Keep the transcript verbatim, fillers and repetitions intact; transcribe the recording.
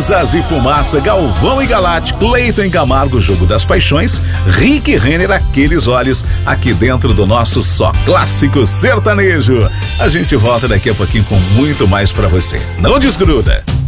Cinzas e Fumaça, Galvão e Galáctico, Cleiton e Camargo, Jogo das Paixões, Rick e Renner, Aqueles Olhos, aqui dentro do nosso Só Clássico Sertanejo. A gente volta daqui a pouquinho com muito mais pra você. Não desgruda!